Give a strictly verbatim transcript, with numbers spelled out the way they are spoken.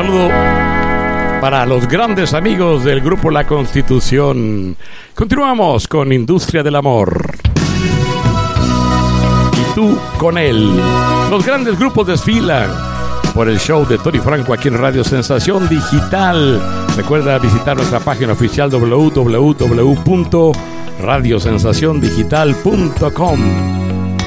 saludo para los grandes amigos del grupo La Constitución. Continuamos con Industria del Amor. Y tú con él. Los grandes grupos desfilan por el show de Tony Franco aquí en Radio Sensación Digital. Recuerda visitar nuestra página oficial doble u doble u doble u punto radio sensación digital punto com.